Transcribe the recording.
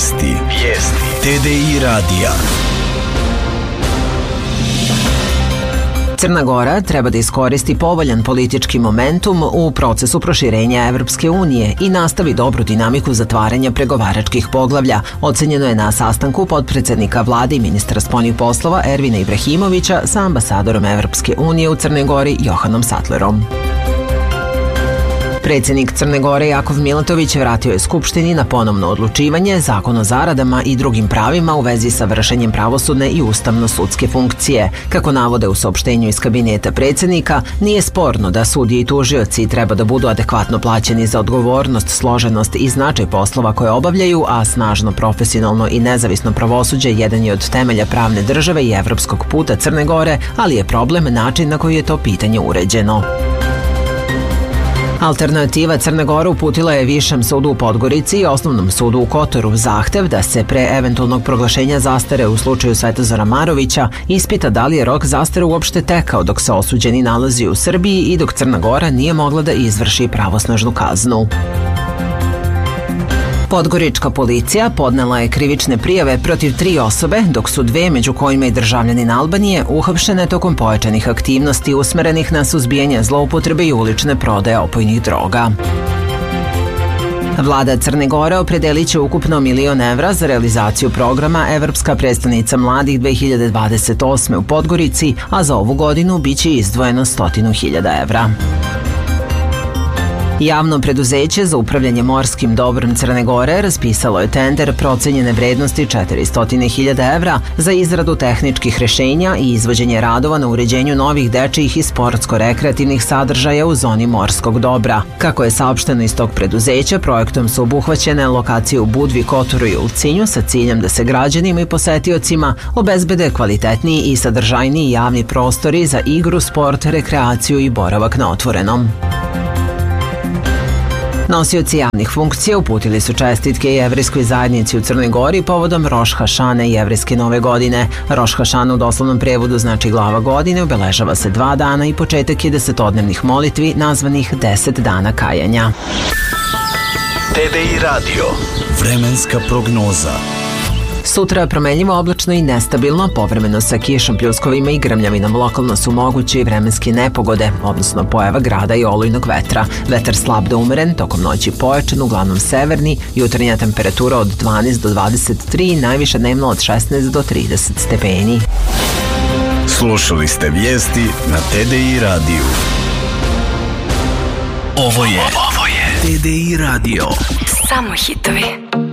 Vijesti TDI radija. Crna Gora treba da iskoristi povoljan politički momentum u procesu proširenja Evropske unije i nastavi dobru dinamiku zatvaranja pregovaračkih poglavlja, ocenjeno je na sastanku potpredsednika vlade i ministra spoljnih poslova Ervina Ibrahimovića sa ambasadorom Evropske unije u Crnoj Gori Johanom Sattlerom. Predsjednik Crne Gore Jakov Milatović vratio je Skupštini na ponovno odlučivanje Zakon o zaradama i drugim pravima u vezi sa vršenjem pravosudne i ustavno-sudske funkcije. Kako navode u saopštenju iz kabineta predsjednika, nije sporno da sudije i tužioci treba da budu adekvatno plaćeni za odgovornost, složenost i značaj poslova koje obavljaju, a snažno, profesionalno i nezavisno pravosuđe jedan je od temelja pravne države i evropskog puta Crne Gore, ali je problem način na koji je to pitanje uređeno. Alternativa Crne Gore uputila je Višem sudu u Podgorici i Osnovnom sudu u Kotoru zahtev da se pre eventualnog proglašenja zastare u slučaju Svetozara Marovića ispita da li je rok zastare uopšte tekao dok se osuđeni nalazi u Srbiji i dok Crna Gora nije mogla da izvrši pravosnažnu kaznu. Podgorička policija podnela je krivične prijave protiv 3 osobe, dok su 2, među kojima i državljanin Albanije, uhapšene tokom pojačanih aktivnosti usmerenih na suzbijanje zloupotrebe i ulične prodaje opojnih droga. Vlada Crne Gore opredelit će ukupno $1.000.000 evra za realizaciju programa Evropska prestonica mladih 2028. u Podgorici, a za ovu godinu biće izdvojeno 100.000 evra. Javno preduzeće za upravljanje morskim dobrom Crne Gore raspisalo je tender procenjene vrednosti 400.000 evra za izradu tehničkih rešenja i izvođenje radova na uređenju novih dečijih i sportsko-rekreativnih sadržaja u zoni morskog dobra. Kako je saopšteno iz tog preduzeća, projektom su obuhvaćene lokacije u Budvi, Kotoru i Ulcinju sa ciljem da se građanima i posetiocima obezbede kvalitetniji i sadržajniji javni prostori za igru, sport, rekreaciju i boravak na otvorenom. Nosioci javnih funkcija uputili su čestitke jevrejskoj zajednici u Crnoj Gori povodom Roš Hašane i jevrejske nove godine. Roš Hašana u doslovnom prevodu znači glava godine, obeležava se 2 dana i početak je 10-dnevnih molitvi nazvanih 10 dana kajanja. TDI radio. Vremenska prognoza. Sutra promenljivo, oblačno i nestabilno, povremeno sa kišom, pljuskovima i grmljavinom. Lokalno su moguće i vremenske nepogode, odnosno pojava grada i olujnog vetra. Vetar slab do umeren, tokom noći pojačan, uglavnom severni, jutarnja temperatura od 12 do 23, najviša dnevno od 16 do 30 stepeni. Slušali ste vijesti na TDI radiju. Ovo je TDI radio. Samo hitovi.